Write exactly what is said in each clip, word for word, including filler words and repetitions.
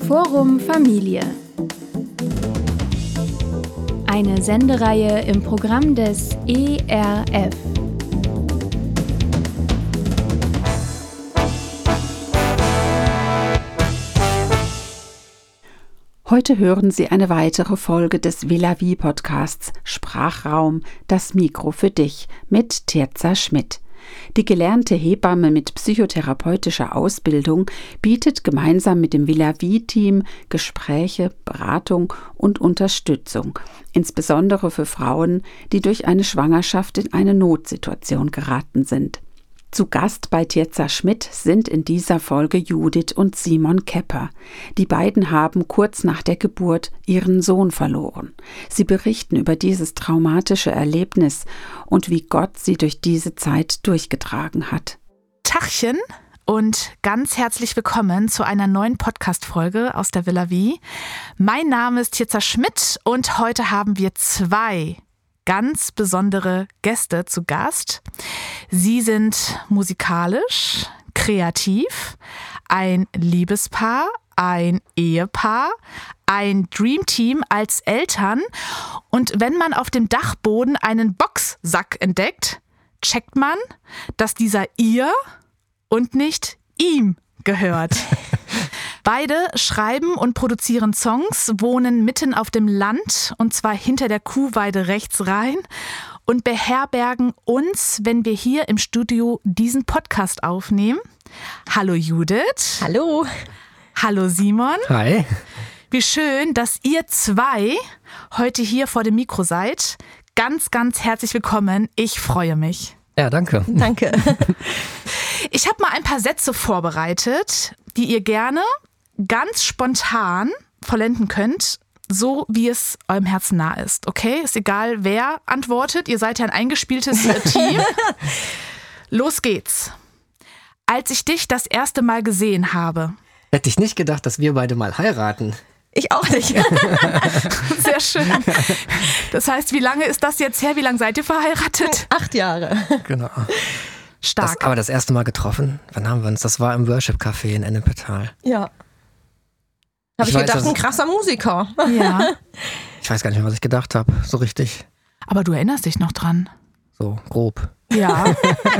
Forum Familie. Eine Sendereihe im Programm des E R F. Heute hören Sie eine weitere Folge des Villavi-Podcasts Sprachraum, das Mikro für dich mit Tirza Schmidt. Die gelernte Hebamme mit psychotherapeutischer Ausbildung bietet gemeinsam mit dem Villavi-Team Gespräche, Beratung und Unterstützung, insbesondere für Frauen, die durch eine Schwangerschaft in eine Notsituation geraten sind. Zu Gast bei Tirza Schmidt sind in dieser Folge Judith und Simon Kepper. Die beiden haben kurz nach der Geburt ihren Sohn verloren. Sie berichten über dieses traumatische Erlebnis und wie Gott sie durch diese Zeit durchgetragen hat. Tachchen und ganz herzlich willkommen zu einer neuen Podcast-Folge aus der Villavi. Mein Name ist Tirza Schmidt und heute haben wir zwei ganz besondere Gäste zu Gast. Sie sind musikalisch, kreativ, ein Liebespaar, ein Ehepaar, ein Dreamteam als Eltern. Und wenn man auf dem Dachboden einen Boxsack entdeckt, checkt man, dass dieser ihr und nicht ihm gehört. Beide schreiben und produzieren Songs, wohnen mitten auf dem Land und zwar hinter der Kuhweide rechts rein und beherbergen uns, wenn wir hier im Studio diesen Podcast aufnehmen. Hallo Judith. Hallo. Hallo Simon. Hi. Wie schön, dass ihr zwei heute hier vor dem Mikro seid. Ganz, ganz herzlich willkommen. Ich freue mich. Ja, danke. Danke. Ich habe mal ein paar Sätze vorbereitet, die ihr gerne ganz spontan vollenden könnt, so wie es eurem Herzen nah ist. Okay? Ist egal, wer antwortet. Ihr seid ja ein eingespieltes äh, Team. Los geht's. Als ich dich das erste Mal gesehen habe. Hätte ich nicht gedacht, dass wir beide mal heiraten. Ich auch nicht. Sehr schön. Das heißt, wie lange ist das jetzt her? Wie lange seid ihr verheiratet? Acht Jahre. Genau. Stark. Das, aber das erste Mal getroffen, wann haben wir uns? Das war im Worship-Café in Ennepetal. Ja. Habe ich, ich weiß, gedacht, ein krasser Musiker. Ja. Ich weiß gar nicht mehr, was ich gedacht habe, so richtig. Aber du erinnerst dich noch dran. So, grob. Ja.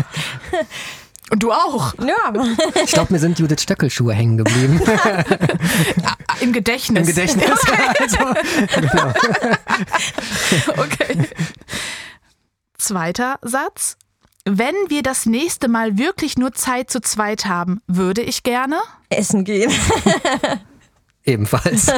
Und du auch. Ja. Ich glaube, mir sind Judith Stöckelschuhe hängen geblieben. Im Gedächtnis. Im Gedächtnis. Okay. Also, genau. Okay. Zweiter Satz. Wenn wir das nächste Mal wirklich nur Zeit zu zweit haben, würde ich gerne essen gehen. Ebenfalls.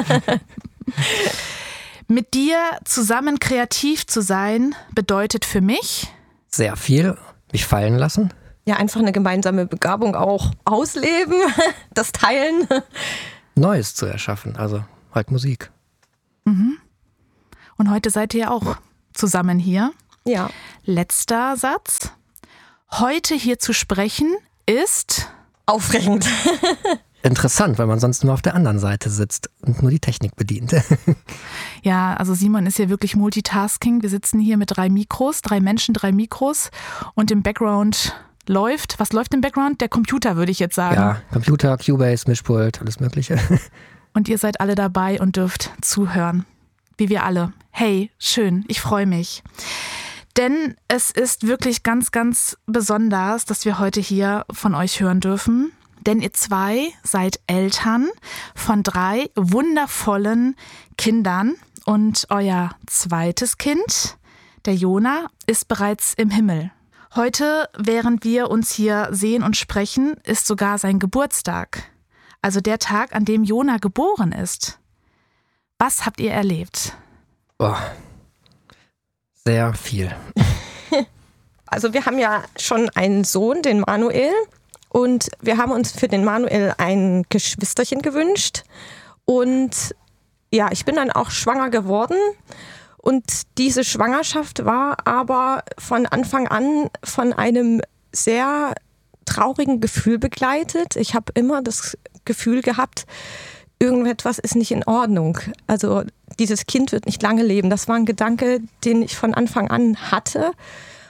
Mit dir zusammen kreativ zu sein, bedeutet für mich sehr viel. Mich fallen lassen. Ja, einfach eine gemeinsame Begabung auch ausleben, das Teilen. Neues zu erschaffen, also halt Musik. Mhm. Und heute seid ihr auch zusammen hier. Ja. Letzter Satz. Heute hier zu sprechen ist aufregend. Interessant, weil man sonst nur auf der anderen Seite sitzt und nur die Technik bedient. Ja, also Simon ist hier wirklich Multitasking. Wir sitzen hier mit drei Mikros, drei Menschen, drei Mikros und im Background läuft, was läuft im Background? Der Computer, würde ich jetzt sagen. Ja, Computer, Cubase, Mischpult, alles Mögliche. Und ihr seid alle dabei und dürft zuhören. Wie wir alle. Hey, schön, ich freue mich. Denn es ist wirklich ganz, ganz besonders, dass wir heute hier von euch hören dürfen. Denn ihr zwei seid Eltern von drei wundervollen Kindern. Und euer zweites Kind, der Jona, ist bereits im Himmel. Heute, während wir uns hier sehen und sprechen, ist sogar sein Geburtstag. Also der Tag, an dem Jona geboren ist. Was habt ihr erlebt? Oh. Sehr viel. Also wir haben ja schon einen Sohn, den Manuel. Und wir haben uns für den Manuel ein Geschwisterchen gewünscht. Und ja, ich bin dann auch schwanger geworden. Und diese Schwangerschaft war aber von Anfang an von einem sehr traurigen Gefühl begleitet. Ich habe immer das Gefühl gehabt, irgendetwas ist nicht in Ordnung. Also dieses Kind wird nicht lange leben. Das war ein Gedanke, den ich von Anfang an hatte.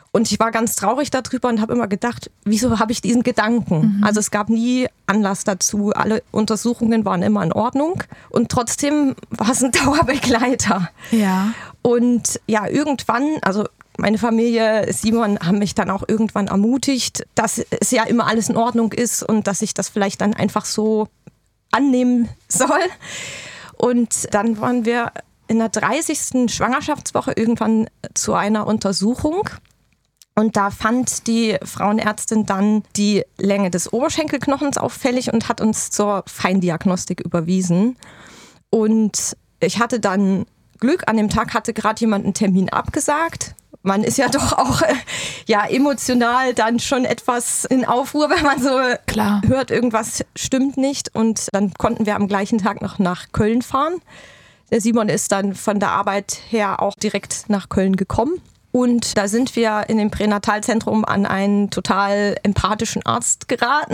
Und ich war ganz traurig darüber und habe immer gedacht, wieso habe ich diesen Gedanken? Mhm. Also es gab nie Anlass dazu. Alle Untersuchungen waren immer in Ordnung. Und trotzdem war es ein Dauerbegleiter. Ja. Und ja, irgendwann, also meine Familie, Simon, haben mich dann auch irgendwann ermutigt, dass es ja immer alles in Ordnung ist und dass ich das vielleicht dann einfach so annehmen soll. Und dann waren wir in der dreißigsten Schwangerschaftswoche irgendwann zu einer Untersuchung. Und da fand die Frauenärztin dann die Länge des Oberschenkelknochens auffällig und hat uns zur Feindiagnostik überwiesen. Und ich hatte dann Glück, an dem Tag hatte gerade jemand einen Termin abgesagt. Man ist ja doch auch äh, ja, emotional dann schon etwas in Aufruhr, wenn man so Klar. hört, irgendwas stimmt nicht. Und dann konnten wir am gleichen Tag noch nach Köln fahren. Der Simon ist dann von der Arbeit her auch direkt nach Köln gekommen. Und da sind wir in dem Pränatalzentrum an einen total empathischen Arzt geraten,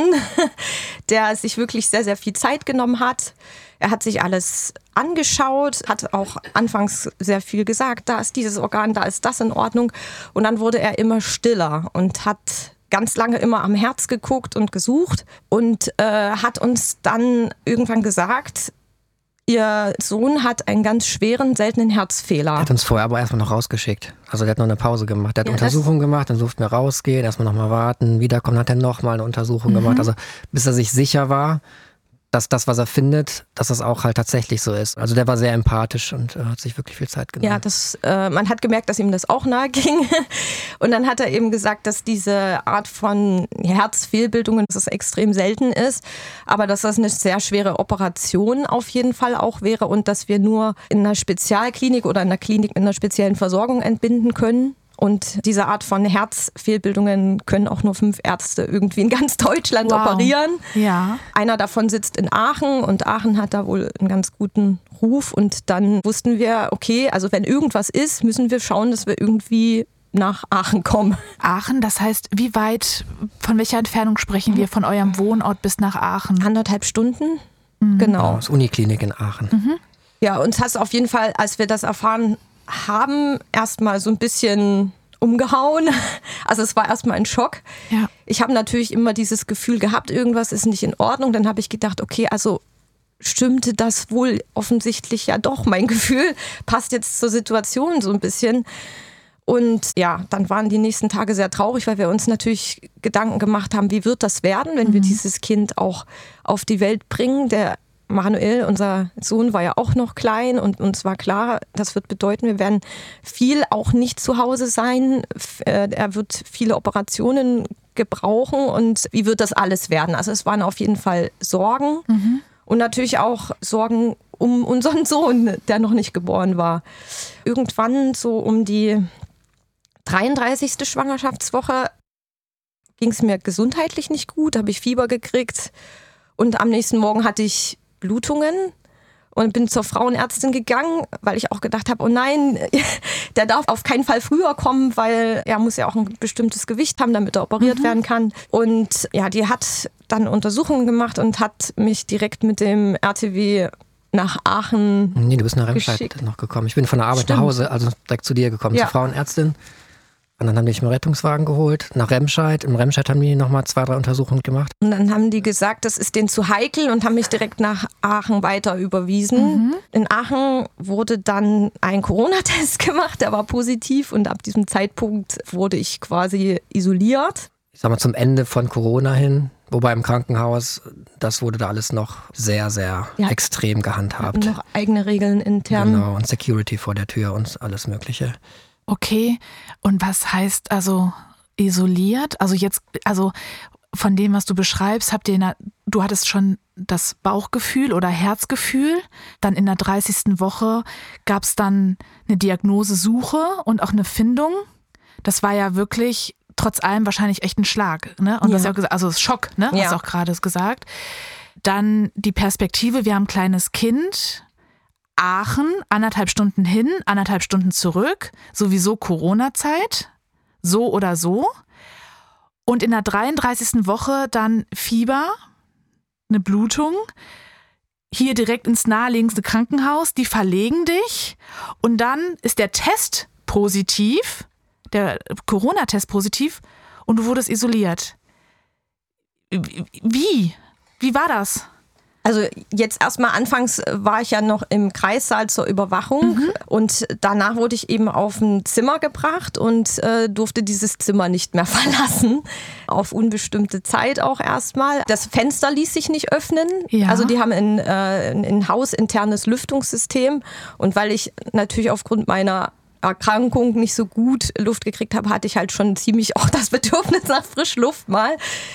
der sich wirklich sehr, sehr viel Zeit genommen hat. Er hat sich alles angeschaut, hat auch anfangs sehr viel gesagt, da ist dieses Organ, da ist das in Ordnung. Und dann wurde er immer stiller und hat ganz lange immer am Herz geguckt und gesucht und äh, hat uns dann irgendwann gesagt, ihr Sohn hat einen ganz schweren, seltenen Herzfehler. Er hat uns vorher aber erstmal noch rausgeschickt. Also der hat noch eine Pause gemacht. Der hat Ja, Untersuchungen gemacht, dann durften wir rausgehen, erstmal nochmal warten, wiederkommen, hat er nochmal eine Untersuchung Mhm. gemacht. Also bis er sich sicher war, dass das, was er findet, dass das auch halt tatsächlich so ist. Also der war sehr empathisch und äh, hat sich wirklich viel Zeit genommen. Ja, das, äh, man hat gemerkt, dass ihm das auch nahe ging. Und dann hat er eben gesagt, dass diese Art von Herzfehlbildungen, dass es extrem selten ist, aber dass das eine sehr schwere Operation auf jeden Fall auch wäre und dass wir nur in einer Spezialklinik oder in einer Klinik mit einer speziellen Versorgung entbinden können. Und diese Art von Herzfehlbildungen können auch nur fünf Ärzte irgendwie in ganz Deutschland Wow. operieren. Ja. Einer davon sitzt in Aachen und Aachen hat da wohl einen ganz guten Ruf. Und dann wussten wir, okay, also wenn irgendwas ist, müssen wir schauen, dass wir irgendwie nach Aachen kommen. Aachen, das heißt, wie weit, von welcher Entfernung sprechen wir von eurem Wohnort bis nach Aachen? Anderthalb Stunden, Mhm. genau. Das Uniklinik in Aachen. Mhm. Ja, uns hat es auf jeden Fall, als wir das erfahren haben, erstmal so ein bisschen umgehauen. Also es war erstmal ein Schock. Ja. Ich habe natürlich immer dieses Gefühl gehabt, irgendwas ist nicht in Ordnung. Dann habe ich gedacht, okay, also stimmte das wohl offensichtlich ja doch. Mein Gefühl passt jetzt zur Situation so ein bisschen. Und ja, dann waren die nächsten Tage sehr traurig, weil wir uns natürlich Gedanken gemacht haben, wie wird das werden, wenn mhm. wir dieses Kind auch auf die Welt bringen. Der Manuel, unser Sohn, war ja auch noch klein und uns war klar, das wird bedeuten, wir werden viel auch nicht zu Hause sein. Er wird viele Operationen gebrauchen und wie wird das alles werden? Also es waren auf jeden Fall Sorgen mhm. und natürlich auch Sorgen um unseren Sohn, der noch nicht geboren war. Irgendwann so um die dreiunddreißigste Schwangerschaftswoche ging es mir gesundheitlich nicht gut, habe ich Fieber gekriegt und am nächsten Morgen hatte ich Blutungen und bin zur Frauenärztin gegangen, weil ich auch gedacht habe, oh nein, der darf auf keinen Fall früher kommen, weil er muss ja auch ein bestimmtes Gewicht haben, damit er operiert mhm. werden kann. Und ja, die hat dann Untersuchungen gemacht und hat mich direkt mit dem R T W nach Aachen Nee, du bist nach Remscheid geschickt. noch gekommen. Ich bin von der Arbeit Stimmt. nach Hause, also direkt zu dir gekommen, Ja. zur Frauenärztin. Und dann haben die mich im Rettungswagen geholt, nach Remscheid. Im Remscheid haben die nochmal zwei, drei Untersuchungen gemacht. Und dann haben die gesagt, das ist denen zu heikel und haben mich direkt nach Aachen weiter überwiesen. Mhm. In Aachen wurde dann ein Corona-Test gemacht, der war positiv und ab diesem Zeitpunkt wurde ich quasi isoliert. Ich sag mal zum Ende von Corona hin, wobei im Krankenhaus, das wurde da alles noch sehr, sehr Ja. extrem gehandhabt. Noch eigene Regeln intern. Genau, und Security vor der Tür und alles Mögliche. Okay, und was heißt also isoliert? Also jetzt, also von dem, was du beschreibst, habt ihr, in der, du hattest schon das Bauchgefühl oder Herzgefühl, dann in der dreißigsten Woche gab es dann eine Diagnosesuche und auch eine Findung. Das war ja wirklich trotz allem wahrscheinlich echt ein Schlag, ne? Und Ja. das ist ja auch gesagt, also Schock, ne? Hast Ja. du auch gerade gesagt. Dann die Perspektive, wir haben ein kleines Kind. Aachen, anderthalb Stunden hin, anderthalb Stunden zurück, sowieso Corona-Zeit, so oder so. Und in der dreiunddreißigsten Woche dann Fieber, eine Blutung, hier direkt ins naheliegendste Krankenhaus, die verlegen dich und dann ist der Test positiv, der Corona-Test positiv und du wurdest isoliert. Wie? Wie war das? Also jetzt erstmal anfangs war ich ja noch im Kreissaal zur Überwachung mhm. und danach wurde ich eben auf ein Zimmer gebracht und äh, durfte dieses Zimmer nicht mehr verlassen. Auf unbestimmte Zeit auch erstmal. Das Fenster ließ sich nicht öffnen. Ja. Also die haben ein, äh, ein hausinternes Lüftungssystem und weil ich natürlich aufgrund meiner Erkrankung nicht so gut Luft gekriegt habe, hatte ich halt schon ziemlich auch das Bedürfnis nach Frischluft mal.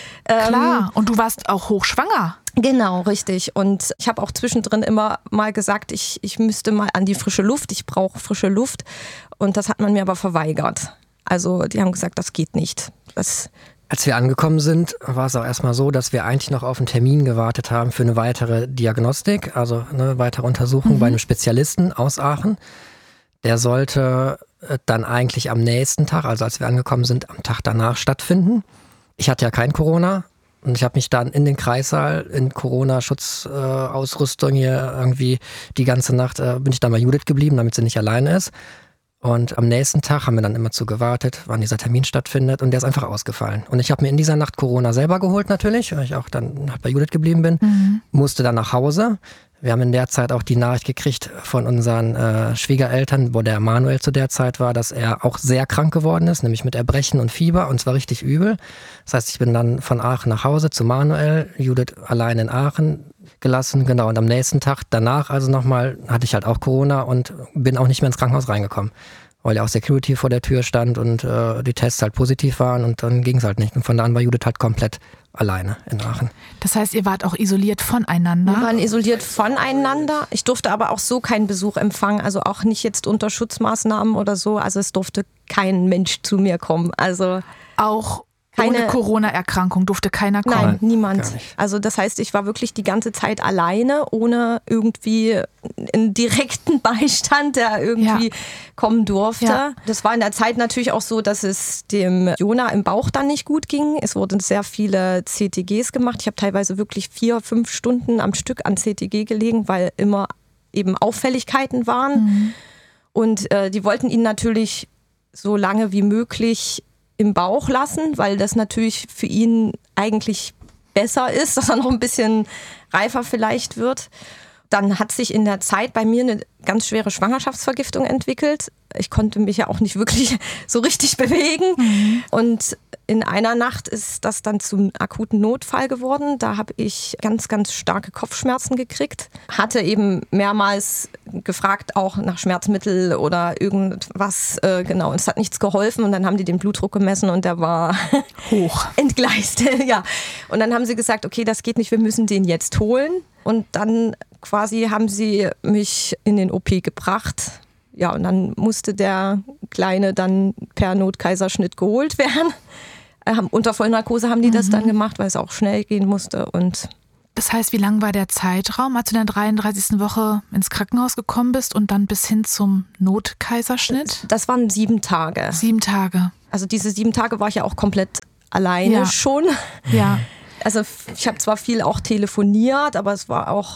Klar, ähm, und du warst auch hochschwanger. Genau, richtig. Und ich habe auch zwischendrin immer mal gesagt, ich, ich müsste mal an die frische Luft, ich brauche frische Luft. Und das hat man mir aber verweigert. Also die haben gesagt, das geht nicht. Das Als wir angekommen sind, war es auch erstmal so, dass wir eigentlich noch auf einen Termin gewartet haben für eine weitere Diagnostik, also eine weitere Untersuchung mhm. bei einem Spezialisten aus Aachen. Der sollte dann eigentlich am nächsten Tag, also als wir angekommen sind, am Tag danach stattfinden. Ich hatte ja kein Corona. Und ich habe mich dann in den Kreissaal in Corona-Schutzausrüstung äh, hier irgendwie die ganze Nacht, äh, bin ich dann bei Judith geblieben, damit sie nicht alleine ist. Und am nächsten Tag haben wir dann immer zu gewartet, wann dieser Termin stattfindet und der ist einfach ausgefallen. Und ich habe mir in dieser Nacht Corona selber geholt natürlich, weil ich auch dann halt bei Judith geblieben bin, mhm. musste dann nach Hause. Wir haben in der Zeit auch die Nachricht gekriegt von unseren äh, Schwiegereltern, wo der Manuel zu der Zeit war, dass er auch sehr krank geworden ist, nämlich mit Erbrechen und Fieber und zwar richtig übel. Das heißt, ich bin dann von Aachen nach Hause zu Manuel, Judith allein in Aachen gelassen, genau. Und am nächsten Tag danach also nochmal hatte ich halt auch Corona und bin auch nicht mehr ins Krankenhaus reingekommen, weil ja auch Security vor der Tür stand und äh, die Tests halt positiv waren und dann ging es halt nicht. Und von da an war Judith halt komplett alleine in Aachen. Das heißt, ihr wart auch isoliert voneinander? Wir waren isoliert voneinander. Ich durfte aber auch so keinen Besuch empfangen, also auch nicht jetzt unter Schutzmaßnahmen oder so. Also es durfte kein Mensch zu mir kommen. Also auch keine ohne Corona-Erkrankung durfte keiner kommen? Nein, niemand. Also das heißt, ich war wirklich die ganze Zeit alleine, ohne irgendwie einen direkten Beistand, der irgendwie ja. kommen durfte. Ja. Das war in der Zeit natürlich auch so, dass es dem Jona im Bauch dann nicht gut ging. Es wurden sehr viele C T Gs gemacht. Ich habe teilweise wirklich vier, fünf Stunden am Stück an C T G gelegen, weil immer eben Auffälligkeiten waren. Mhm. Und äh, die wollten ihn natürlich so lange wie möglich im Bauch lassen, weil das natürlich für ihn eigentlich besser ist, dass er noch ein bisschen reifer vielleicht wird. Dann hat sich in der Zeit bei mir eine ganz schwere Schwangerschaftsvergiftung entwickelt. Ich konnte mich ja auch nicht wirklich so richtig bewegen. Mhm. Und in einer Nacht ist das dann zum akuten Notfall geworden. Da habe ich ganz, ganz starke Kopfschmerzen gekriegt. Hatte eben mehrmals gefragt, auch nach Schmerzmittel oder irgendwas. Äh, genau, und es hat nichts geholfen. Und dann haben die den Blutdruck gemessen und der war hoch. Entgleist. Ja. Und dann haben sie gesagt, okay, das geht nicht, wir müssen den jetzt holen. Und dann quasi haben sie mich in den O P gebracht. Ja, und dann musste der Kleine dann per Notkaiserschnitt geholt werden. Ähm, unter Vollnarkose haben die mhm. das dann gemacht, weil es auch schnell gehen musste. Und das heißt, wie lang war der Zeitraum, als du in der dreiunddreißigsten Woche ins Krankenhaus gekommen bist und dann bis hin zum Notkaiserschnitt? Das waren sieben Tage. Sieben Tage. Also diese sieben Tage war ich ja auch komplett alleine ja. schon. Ja. Also ich habe zwar viel auch telefoniert, aber es war auch